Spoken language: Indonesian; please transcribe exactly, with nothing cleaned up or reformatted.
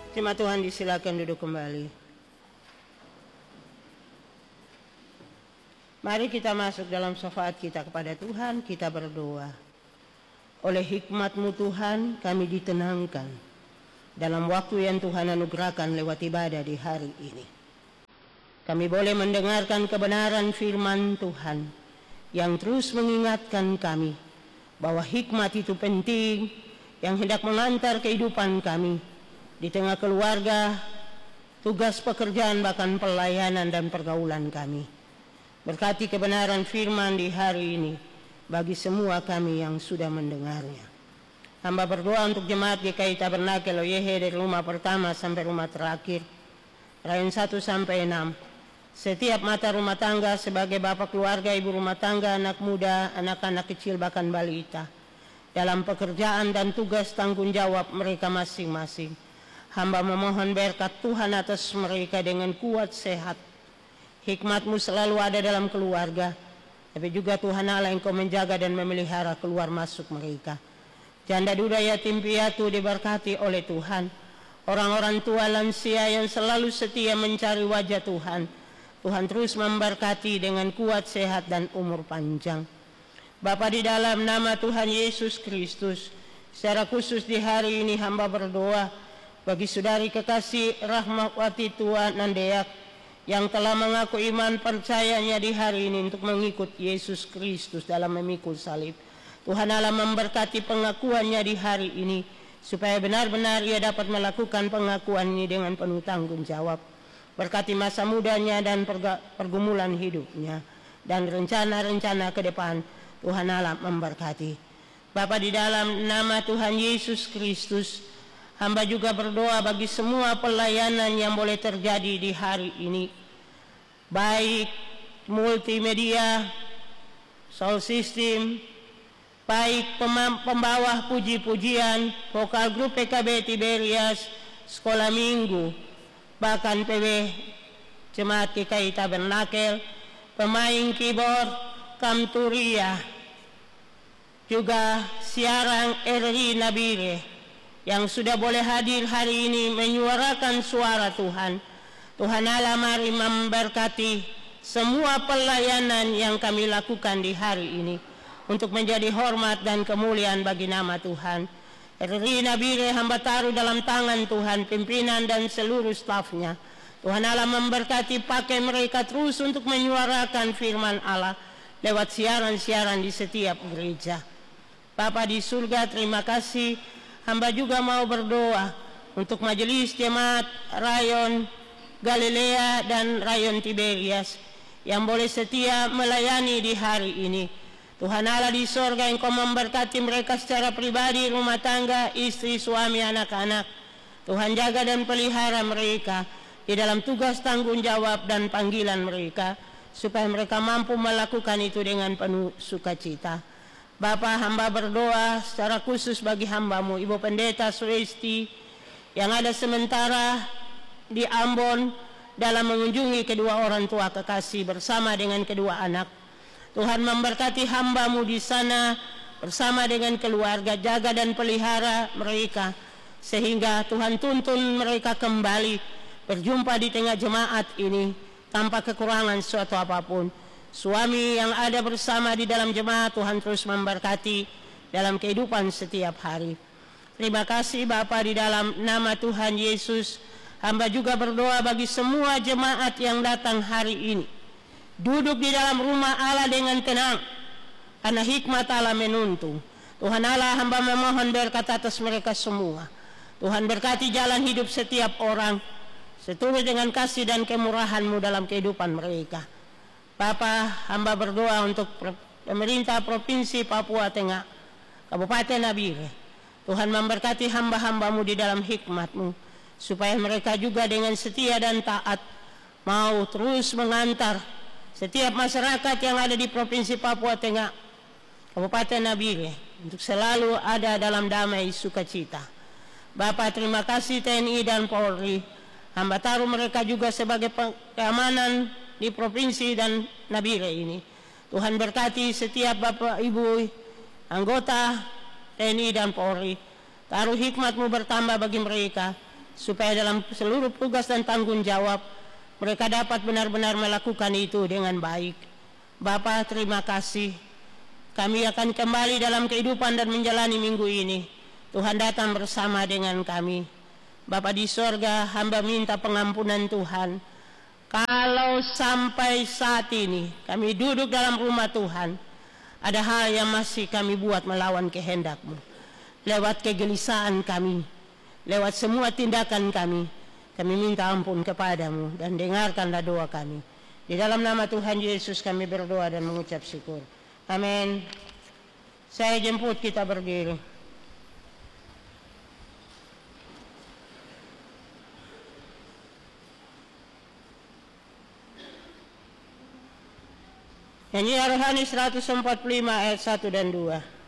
Jemaat Tuhan disilakan duduk kembali. Mari kita masuk dalam syafaat kita kepada Tuhan, kita berdoa. Oleh hikmat-Mu Tuhan, kami ditenangkan dalam waktu yang Tuhan anugerahkan lewat ibadah di hari ini. Kami boleh mendengarkan kebenaran firman Tuhan yang terus mengingatkan kami bahwa hikmat itu penting yang hendak mengantar kehidupan kami di tengah keluarga, tugas pekerjaan, bahkan pelayanan dan pergaulan kami. Berkati kebenaran firman di hari ini bagi semua kami yang sudah mendengarnya. Hamba berdoa untuk jemaat G K I Tabernakel O Y H dari rumah pertama sampai rumah terakhir, rayon satu sampai enam. Setiap mata rumah tangga sebagai bapak keluarga, ibu rumah tangga, anak muda, anak-anak kecil bahkan balita, dalam pekerjaan dan tugas tanggung jawab mereka masing-masing. Hamba memohon berkat Tuhan atas mereka dengan kuat sehat. Hikmat-Mu selalu ada dalam keluarga, tapi juga Tuhan Allah Engkau menjaga dan memelihara keluar masuk mereka. Janda duda yatim piatu diberkati oleh Tuhan. Orang-orang tua lansia yang selalu setia mencari wajah Tuhan, Tuhan terus memberkati dengan kuat sehat dan umur panjang. Bapa, di dalam nama Tuhan Yesus Kristus, secara khusus di hari ini hamba berdoa bagi saudari kekasih Rahmawati Tua Nandeak yang telah mengaku iman percayanya di hari ini untuk mengikut Yesus Kristus dalam memikul salib. Tuhan Allah memberkati pengakuannya di hari ini supaya benar-benar ia dapat melakukan pengakuan ini dengan penuh tanggung jawab. Berkati masa mudanya dan pergumulan hidupnya dan rencana-rencana ke depan. Tuhan Allah memberkati. Bapa, di dalam nama Tuhan Yesus Kristus, hamba juga berdoa bagi semua pelayanan yang boleh terjadi di hari ini, baik multimedia, sound system, baik pembawa puji-pujian, vokal grup P K B Tiberias, sekolah minggu, bahkan P W Jemaat G K I Tabernakel, pemain keyboard, kamturia, juga siaran R I Nabire yang sudah boleh hadir hari ini menyuarakan suara Tuhan. Tuhan Allah mari memberkati semua pelayanan yang kami lakukan di hari ini untuk menjadi hormat dan kemuliaan bagi nama Tuhan. R I Nabire hamba taruh dalam tangan Tuhan, pimpinan dan seluruh stafnya. Tuhan Allah memberkati, pakai mereka terus untuk menyuarakan firman Allah lewat siaran-siaran di setiap gereja. Bapa di surga, terima kasih. Hamba juga mau berdoa untuk majelis jemaat rayon Galilea dan rayon Tiberias yang boleh setia melayani di hari ini. Tuhan Allah di sorga, Engkau memberkati mereka secara pribadi, rumah tangga, istri, suami, anak-anak. Tuhan jaga dan pelihara mereka di dalam tugas tanggung jawab dan panggilan mereka, supaya mereka mampu melakukan itu dengan penuh sukacita. Bapa, hamba berdoa secara khusus bagi hambamu Ibu Pendeta Suesti yang ada sementara di Ambon dalam mengunjungi kedua orang tua kekasih bersama dengan kedua anak. Tuhan memberkati hambamu di sana bersama dengan keluarga, jaga dan pelihara mereka sehingga Tuhan tuntun mereka kembali berjumpa di tengah jemaat ini tanpa kekurangan suatu apapun. Suami yang ada bersama di dalam jemaat, Tuhan terus memberkati dalam kehidupan setiap hari. Terima kasih Bapa, di dalam nama Tuhan Yesus, hamba juga berdoa bagi semua jemaat yang datang hari ini, duduk di dalam rumah Allah dengan tenang, karena hikmat Allah menuntun. Tuhan Allah, hamba memohon berkat atas mereka semua. Tuhan berkati jalan hidup setiap orang, seturut dengan kasih dan kemurahan-Mu dalam kehidupan mereka. Bapa, hamba berdoa untuk pemerintah Provinsi Papua Tengah, Kabupaten Nabire. Tuhan memberkati hamba-hamba-Mu di dalam hikmat-Mu, supaya mereka juga dengan setia dan taat mau terus mengantar setiap masyarakat yang ada di Provinsi Papua Tengah, Kabupaten Nabire, untuk selalu ada dalam damai sukacita. Bapa, terima kasih T N I dan Polri. Hamba taruh mereka juga sebagai keamanan di provinsi dan Nabire ini. Tuhan berkati setiap Bapak Ibu anggota T N I dan Polri. Taruh hikmat-Mu bertambah bagi mereka supaya dalam seluruh tugas dan tanggung jawab mereka dapat benar-benar melakukan itu dengan baik. Bapa, terima kasih. Kami akan kembali dalam kehidupan dan menjalani minggu ini. Tuhan datang bersama dengan kami. Bapa di sorga, hamba minta pengampunan Tuhan. Kalau sampai saat ini kami duduk dalam rumah Tuhan, ada hal yang masih kami buat melawan kehendak-Mu. Lewat kegelisahan kami, lewat semua tindakan kami, kami minta ampun kepada-Mu dan dengarkanlah doa kami. Di dalam nama Tuhan Yesus kami berdoa dan mengucap syukur. Amin. Saya jemput kita berdiri. Nyanyian rohani seratus empat puluh lima ayat satu dan dua.